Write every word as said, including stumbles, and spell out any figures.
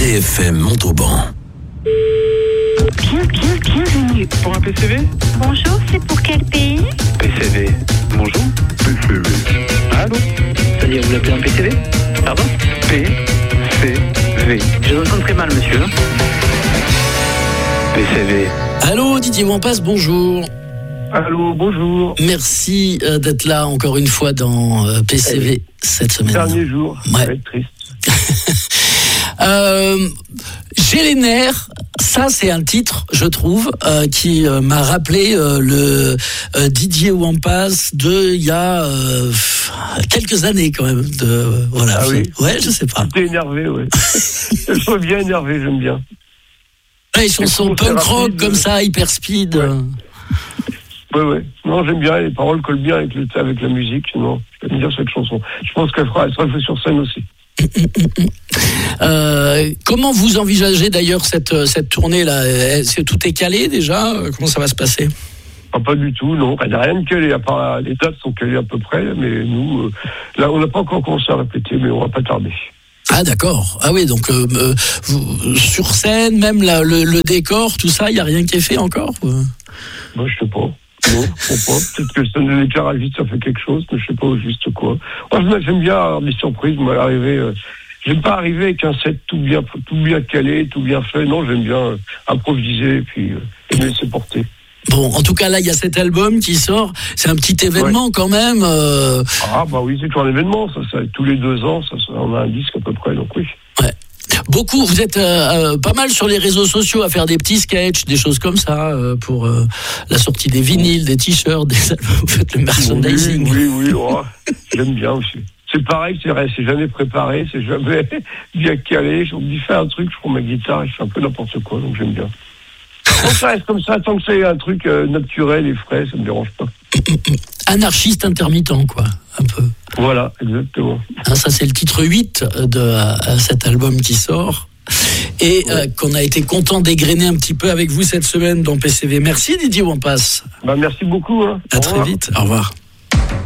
F M Montauban. Bien, bien, bienvenue. Pour un P C V ? Bonjour, c'est pour quel pays ? P C V. Bonjour. P C V. Allô ? C'est-à-dire, vous appelez un P C V ? Pardon ? P C V. Je vous entends très mal, monsieur. P C V. Allô, Didier Wampas, bonjour. Allô, bonjour. Merci euh, d'être là encore une fois dans euh, P C V cette semaine. Dernier jour, ouais. Ça va être triste. euh, J'ai les nerfs, ça c'est un titre, je trouve, euh, qui euh, m'a rappelé euh, le euh, Didier Wampas de il y a euh, quelques années quand même. De, euh, voilà. Ah oui. Ouais, je sais pas. T'es énervé, ouais. Je suis bien énervé, j'aime bien. Ouais, les chansons punk rock comme ça, hyper speed. Ouais. Euh. Ouais, ouais. Non, j'aime bien, les paroles collent bien avec, le, avec la musique. Non, je peux me dire cette chanson. Je pense qu'elle fera, elle sera faite sur scène aussi. euh, comment vous envisagez d'ailleurs cette, cette tournée-là ? Est-ce que tout est calé déjà ? Comment ça va se passer ? Ah, pas du tout, non. Il n'y a rien de calé, à part les dates sont calées à peu près, mais nous, euh, là, on n'a pas encore commencé à répéter, mais on va pas tarder. Ah d'accord. Ah oui, donc euh, euh, vous, sur scène, même la, le, le décor, tout ça, il n'y a rien qui est fait encore ? Moi, je sais pas. Non, je sais pas. Peut-être que ça nous éclaire vite, ça fait quelque chose, mais je sais pas juste quoi. Moi, j'aime bien avoir des surprises. Moi, arriver, euh, j'aime pas arriver avec un set tout bien, tout bien calé, tout bien fait. Non, j'aime bien euh, improviser et puis euh, et me laisser porter. Bon, en tout cas, là, il y a cet album qui sort. C'est un petit événement ouais. quand même. Euh... Ah bah oui, c'est toujours un événement. Ça, ça, tous les deux ans, ça, ça, on a un disque à peu près, donc oui. Ouais. Beaucoup, vous êtes euh, euh, pas mal sur les réseaux sociaux à faire des petits sketchs, des choses comme ça, euh, pour euh, la sortie des vinyles, des t-shirts, des albums, vous faites le merchandising. Oui, oui, oui, oh, j'aime bien aussi. C'est pareil, c'est vrai, c'est jamais préparé, c'est jamais bien calé. Je me dis, fais un truc, je prends ma guitare et je fais un peu n'importe quoi, donc j'aime bien. Tant que ça reste comme ça, tant que c'est un truc euh, naturel et frais, ça me dérange pas. Anarchiste intermittent, quoi, un peu. Voilà, exactement. Ah, ça, c'est le titre huit de euh, cet album qui sort et ouais. euh, qu'on a été content d'égrener un petit peu avec vous cette semaine dans P C V. Merci Didier Wampas. Bah, merci beaucoup. Hein. À très vite. Au revoir.